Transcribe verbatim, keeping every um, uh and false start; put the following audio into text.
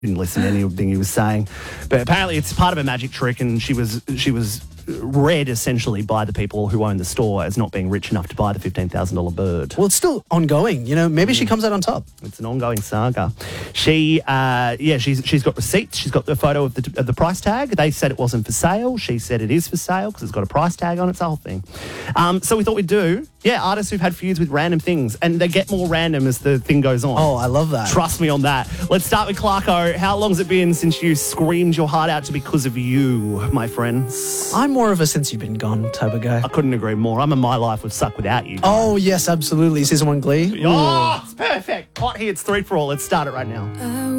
didn't listen to anything he was saying. But apparently it's part of a magic trick, and she was she was read essentially by the people who own the store as not being rich enough to buy the fifteen thousand dollars bird. Well, it's still ongoing. You know, maybe mm. she comes out on top. It's an ongoing saga. She, uh, yeah, she's she's got receipts. She's got the photo of the of the price tag. They said it wasn't for sale. She said it is for sale because it's got a price tag on it. It's the whole thing. Um, so we thought we'd do, yeah, artists who've had feuds with random things, and they get more random as the thing goes on. Oh, I love that. Trust me on that. Let's start with Clarko. How long's it been since you screamed your heart out to Because of You, my friends? I'm more of a since you've been gone type of guy. I couldn't agree more. I'm a My Life Would Suck Without You guy. Oh, yes, absolutely. Season one Glee. Oh, it's perfect. Hot here. It's three for all. Let's start it right now.